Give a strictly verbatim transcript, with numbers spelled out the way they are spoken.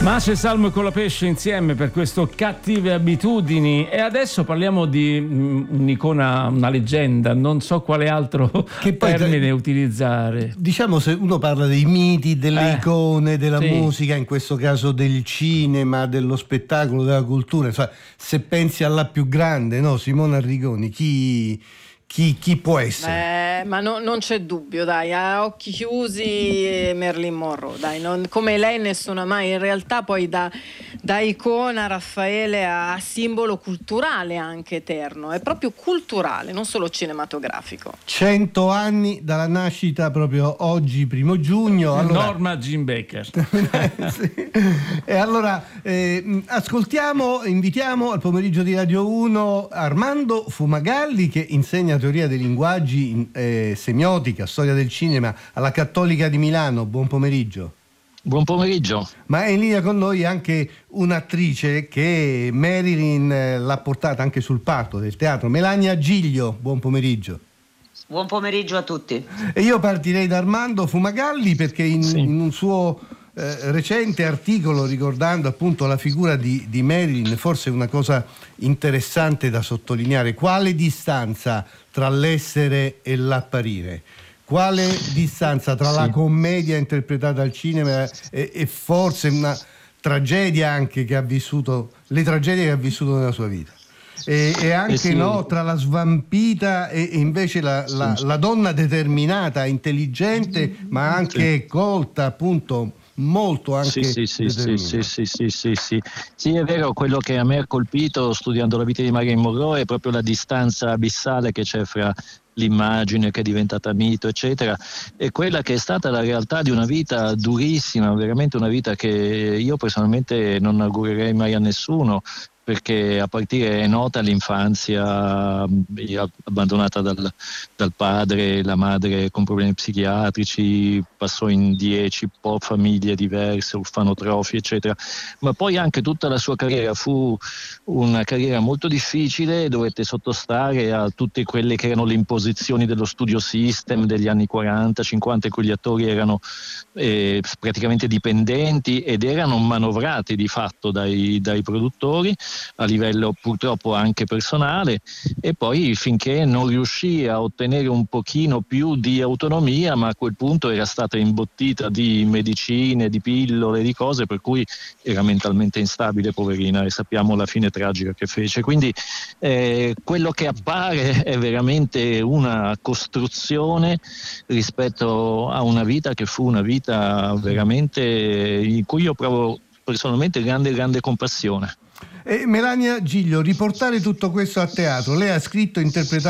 Mace, Salmo e Colapesce insieme per questo Cattive Abitudini. E adesso parliamo di mm, un'icona, una leggenda, non so quale altro Che poi, termine utilizzare. Diciamo, se uno parla dei miti, delle Eh, icone, della sì. musica, in questo caso del cinema, dello spettacolo, della cultura, cioè, se pensi alla più grande, no, Simona Arrigoni, chi, chi, chi può essere? Eh, ma no- non c'è dubbio, dai, a occhi chiusi eh, Marilyn Monroe, dai, non- come lei nessuna mai, in realtà poi da, da icona Raffaele a simbolo culturale anche eterno, è proprio culturale, non solo cinematografico. Cento anni dalla nascita, proprio oggi, primo giugno. Allora, Norma Jean Baker. sì. E allora eh, ascoltiamo, invitiamo al pomeriggio di Radio uno Armando Fumagalli, che insegna teoria dei linguaggi, eh, semiotica, storia del cinema alla Cattolica di Milano. Buon pomeriggio. Buon pomeriggio. Ma è in linea con noi anche un'attrice che Marilyn eh, l'ha portata anche sul palco del teatro, Melania Giglio. Buon pomeriggio. Buon pomeriggio a tutti. E io partirei da Armando Fumagalli, perché in, Sì. in un suo eh, recente articolo, ricordando appunto la figura di, di Marilyn, forse una cosa interessante da sottolineare: quale distanza tra l'essere e l'apparire? Quale distanza tra Sì. la commedia interpretata al cinema e, e forse una tragedia anche che ha vissuto, le tragedie che ha vissuto nella sua vita? E, e anche Eh sì. no, tra la svampita e, e invece la, la, la donna determinata, intelligente, ma anche colta, appunto, molto anche Sì, sì, sì, sì, determinata. sì, sì, sì, sì, sì. Sì, è vero, quello che a me ha colpito studiando la vita di Marilyn Monroe è proprio la distanza abissale che c'è fra l'immagine che è diventata mito, eccetera, e quella che è stata la realtà di una vita durissima, veramente una vita che io personalmente non augurerei mai a nessuno, perché a partire è nota l'infanzia eh, abbandonata dal, dal padre, la madre con problemi psichiatrici, passò in dieci po' famiglie diverse, orfanotrofi, eccetera, ma poi anche tutta la sua carriera fu una carriera molto difficile, dovette sottostare a tutte quelle che erano le imposizioni dello studio system degli anni quaranta cinquanta, in cui gli attori erano eh, praticamente dipendenti ed erano manovrati di fatto dai, dai produttori, a livello purtroppo anche personale, e poi finché non riuscì a ottenere un pochino più di autonomia, ma a quel punto era stata imbottita di medicine, di pillole, di cose, per cui era mentalmente instabile, poverina, e sappiamo la fine tragica che fece. Quindi eh, quello che appare è veramente una costruzione rispetto a una vita che fu una vita veramente in cui io provo personalmente grande grande compassione. E Melania Giglio, riportare tutto questo a teatro, lei ha scritto e interpretato